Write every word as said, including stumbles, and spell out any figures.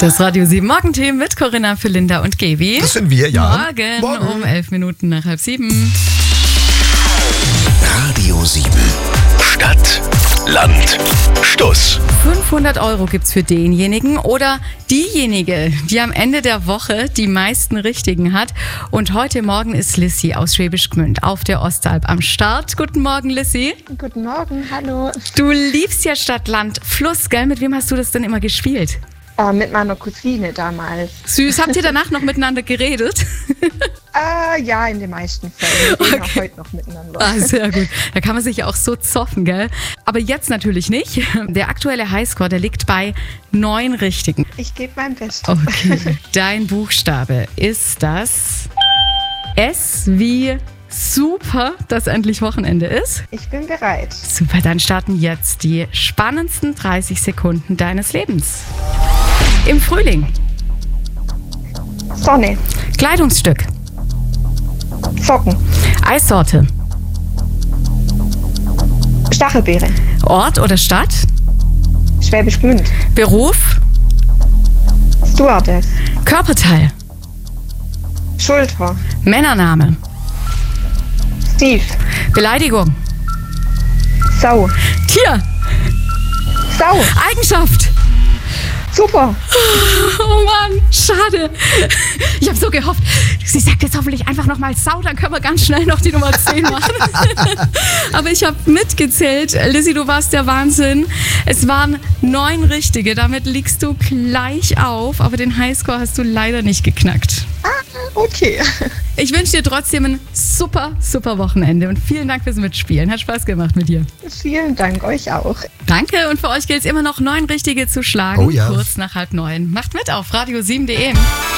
Das Radio sieben Morgenteam mit Corinna, Linda und Gaby. Das sind wir, ja. Morgen, Morgen. um elf Minuten nach halb sieben. Radio sieben. Stadt, Land, Stuss. fünfhundert Euro gibt's für denjenigen oder diejenige, die am Ende der Woche die meisten Richtigen hat. Und heute Morgen ist Lissy aus Schwäbisch Gmünd auf der Ostalb am Start. Guten Morgen, Lissy. Guten Morgen, hallo. Du liebst ja Stadt, Land, Fluss, gell? Mit wem hast du das denn immer gespielt? Äh, mit meiner Cousine damals. Süß. Habt ihr danach noch miteinander geredet? Äh, ja, in den meisten Fällen. Wir reden auch heute noch miteinander. Ah, sehr gut. Da kann man sich ja auch so zoffen, gell? Aber jetzt natürlich nicht. Der aktuelle Highscore, der liegt bei neun Richtigen. Ich gebe mein Bestes. Okay. Dein Buchstabe ist das S wie super, dass endlich Wochenende ist. Ich bin bereit. Super, dann starten jetzt die spannendsten dreißig Sekunden deines Lebens. Im Frühling. Sonne. Kleidungsstück. Socken. Eissorte. Stachelbeere. Ort oder Stadt. Schwäbisch Gmünd. Beruf. Stewardess. Körperteil. Schulter. Männername. Steve. Beleidigung. Sau. Tier. Sau. Eigenschaft. Super. Oh Mann, schade. Ich habe so gehofft, sie sagt jetzt hoffentlich einfach nochmal Sau, dann können wir ganz schnell noch die Nummer zehn machen. Aber ich habe mitgezählt. Lissy, du warst der Wahnsinn. Es waren neun Richtige, damit liegst du gleich auf, aber den Highscore hast du leider nicht geknackt. Ah, okay. Ich wünsche dir trotzdem ein super, super Wochenende und vielen Dank fürs Mitspielen. Hat Spaß gemacht mit dir. Vielen Dank, euch auch. Danke und für euch gilt es immer noch neun Richtige zu schlagen. Oh ja. Kurz nach halb neun. Macht mit auf radio sieben punkt de.